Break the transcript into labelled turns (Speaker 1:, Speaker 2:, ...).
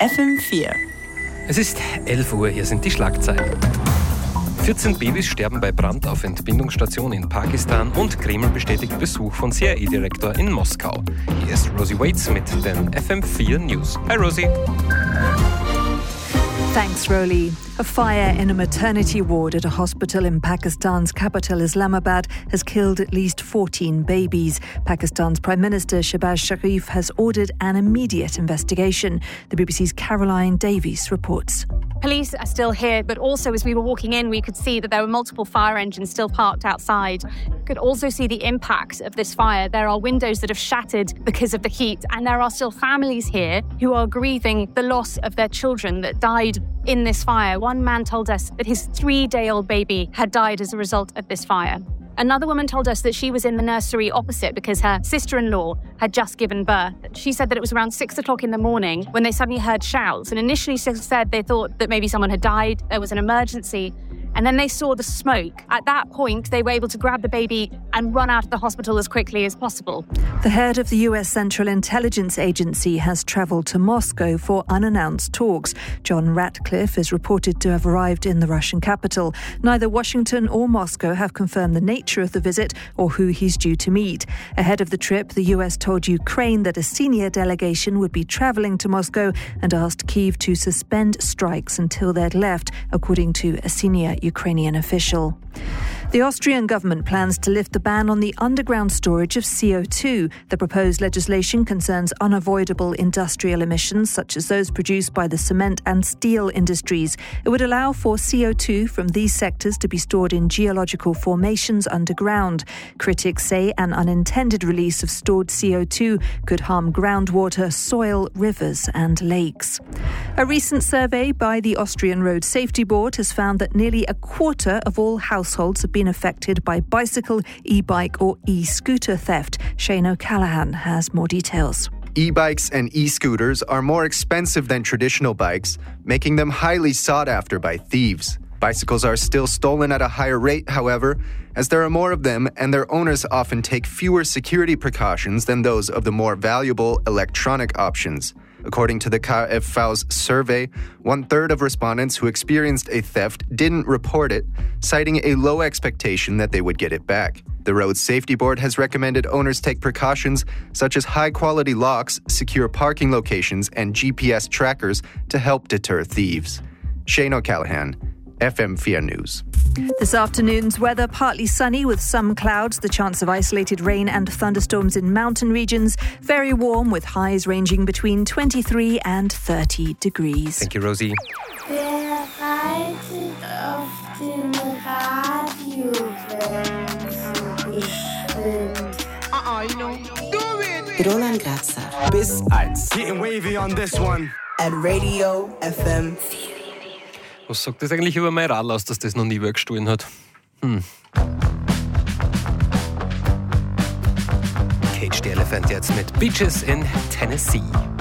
Speaker 1: FM4.
Speaker 2: Es ist 11 Uhr, hier sind die Schlagzeilen. 14 Babys sterben bei Brand auf Entbindungsstation in Pakistan und Kreml bestätigt Besuch von CIA-Direktor in Moskau. Hier ist Rosie Waits mit den FM4 News. Hi Rosie.
Speaker 3: Thanks, Rolly. A fire in a maternity ward at a hospital in Pakistan's capital Islamabad has killed at least 14 babies. Pakistan's Prime Minister Shehbaz Sharif has ordered an immediate investigation. The BBC's Caroline Davies reports.
Speaker 4: Police are still here, but also as we were walking in, we could see that there were multiple fire engines still parked outside. We could also see the impact of this fire. There are windows that have shattered because of the heat, and there are still families here who are grieving the loss of their children that died in this fire. One man told us that his 3-day-old baby had died as a result of this fire. Another woman told us that she was in the nursery opposite because her sister-in-law had just given birth. She said that it was around 6 o'clock in the morning when they suddenly heard shouts. And initially she said they thought that maybe someone had died, there was an emergency. And then they saw the smoke. At that point, they were able to grab the baby and run out of the hospital as quickly as possible.
Speaker 3: The head of the US Central Intelligence Agency has travelled to Moscow for unannounced talks. John Ratcliffe is reported to have arrived in the Russian capital. Neither Washington or Moscow have confirmed the nature of the visit or who he's due to meet. Ahead of the trip, the US told Ukraine that a senior delegation would be travelling to Moscow and asked Kyiv to suspend strikes until they'd left, according to a senior Ukrainian official. The Austrian government plans to lift the ban on the underground storage of CO2. The proposed legislation concerns unavoidable industrial emissions, such as those produced by the cement and steel industries. It would allow for CO2 from these sectors to be stored in geological formations underground. Critics say an unintended release of stored CO2 could harm groundwater, soil, rivers and lakes. A recent survey by the Austrian Road Safety Board has found that nearly a quarter of all households have been affected by bicycle, e-bike or e-scooter theft. Shane O'Callaghan has more details.
Speaker 5: E-bikes and e-scooters are more expensive than traditional bikes, making them highly sought after by thieves. Bicycles are still stolen at a higher rate, however, as there are more of them and their owners often take fewer security precautions than those of the more valuable electronic options. According to the KfV's survey, 1/3 of respondents who experienced a theft didn't report it, citing a low expectation that they would get it back. The Road Safety Board has recommended owners take precautions such as high-quality locks, secure parking locations, and GPS trackers to help deter thieves. Shane O'Callaghan, FM4 News.
Speaker 3: This afternoon's weather, partly sunny with some clouds, the chance of isolated rain and thunderstorms in mountain regions. Very warm with highs ranging between 23 and 30 degrees.
Speaker 2: Thank you, Rosie.
Speaker 6: Wer reitet auf dem Radio? Ich bin
Speaker 1: Roland Grazer.
Speaker 7: Bis 1. Getting wavy on this one.
Speaker 1: At Radio FM.
Speaker 2: Was sagt das eigentlich über mein Radl aus, dass das noch nie wer gestohlen hat? Cage the Elephant jetzt mit Beaches in Tennessee.